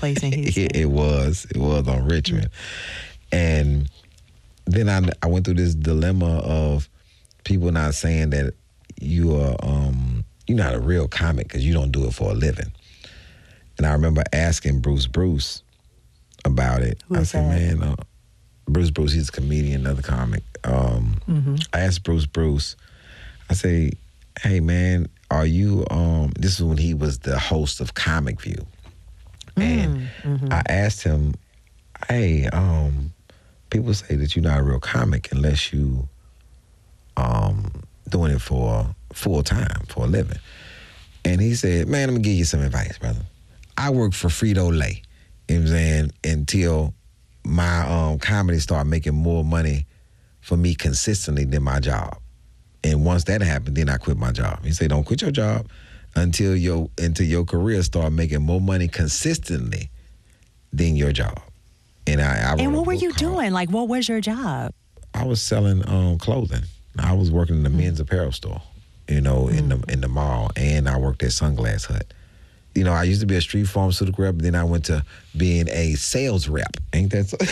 place in Houston. It was on Richmond. And then I went through this dilemma of people not saying that you're not a real comic because you don't do it for a living. And I remember asking Bruce about it. Who is that? Man, Bruce, he's a comedian, another comic. I asked Bruce, I say, hey man, are you, this is when he was the host of Comic View. And I asked him, hey, people say that you're not a real comic unless you doing it for full time, for a living. And he said, man, let me give you some advice, brother. I worked for Frito-Lay, you know what I'm saying, until my comedy started making more money for me consistently than my job. And once that happened, then I quit my job. He said, don't quit your job until your career start making more money consistently than your job. And And what were you doing? Like, what was your job? I was selling clothing. I was working in the men's apparel store, in the mall, and I worked at Sunglass Hut. You know, I used to be a street pharmaceutical rep, but then I went to being a sales rep. Ain't that so?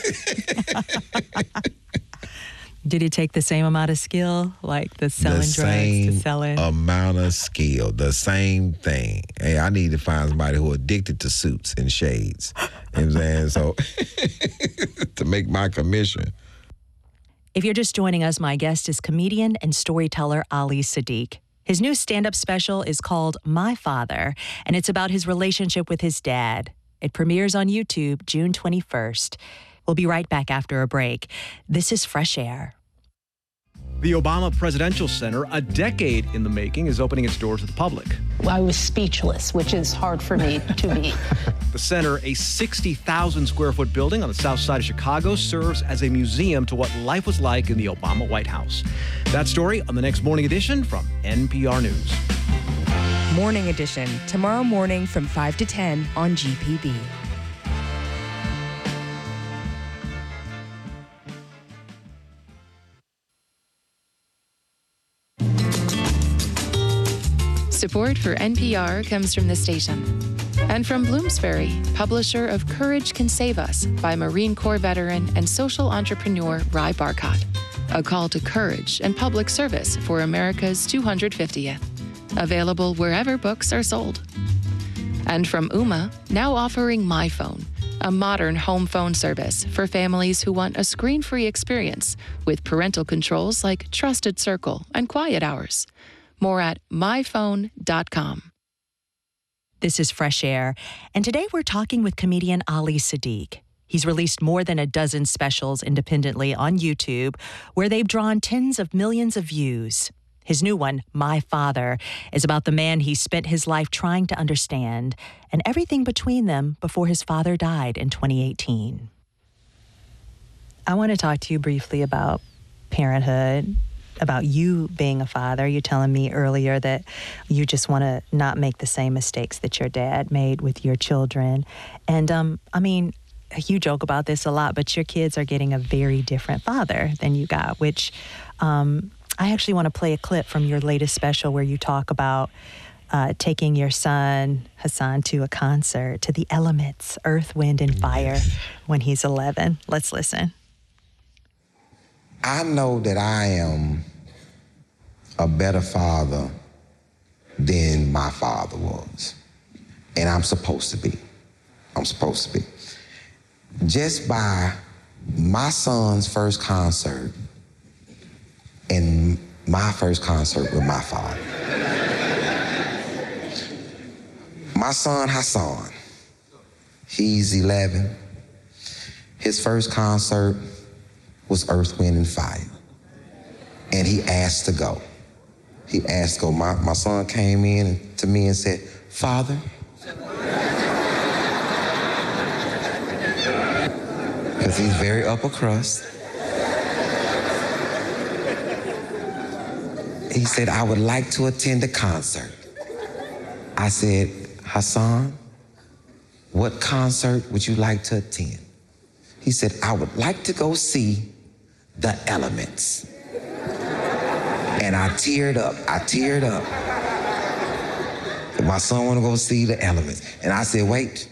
Did it take the same amount of skill, like the selling drugs to selling? The same amount of skill, the same thing. Hey, I need to find somebody who addicted to suits and shades. You know what I'm saying? So, to make my commission. If you're just joining us, my guest is comedian and storyteller Ali Siddiq. His new stand-up special is called My Father, and it's about his relationship with his dad. It premieres on YouTube June 21st. We'll be right back after a break. This is Fresh Air. The Obama Presidential Center, a decade in the making, is opening its doors to the public. I was speechless, which is hard for me to be. The center, a 60,000 square foot building on the south side of Chicago, serves as a museum to what life was like in the Obama White House. That story on the next Morning Edition from NPR News. Morning Edition, tomorrow morning from 5 to 10 on GPB. Support for NPR comes from the station and from Bloomsbury, publisher of Courage Can Save Us by Marine Corps veteran and social entrepreneur Ry Barcott. A call to courage and public service for America's 250th. Available wherever books are sold. And from Ooma, now offering MyPhone, a modern home phone service for families who want a screen-free experience with parental controls like Trusted Circle and Quiet Hours. More at myphone.com. This is Fresh Air, and today we're talking with comedian Ali Siddiq. He's released more than a dozen specials independently on YouTube, where they've drawn tens of millions of views. His new one, My Father, is about the man he spent his life trying to understand and everything between them before his father died in 2018. I want to talk to you briefly about parenthood, about you being a father. You're telling me earlier that you just want to not make the same mistakes that your dad made with your children. And you joke about this a lot, but your kids are getting a very different father than you got, which I actually want to play a clip from your latest special where you talk about taking your son, Hassan, to a concert, to the Elements, Earth, Wind, and Fire, when he's 11. Let's listen. I know that I am a better father than my father was. And I'm supposed to be. Just by my son's first concert and my first concert with my father. My son Hassan, he's 11. His first concert was Earth, Wind, and Fire. And he asked to go. My son came in to me and said, Father, because he's very upper crust. He said, I would like to attend a concert. I said, Hassan, what concert would you like to attend? He said, I would like to go see the Elements. And I teared up. My son want to go see the Elements. And I said, wait,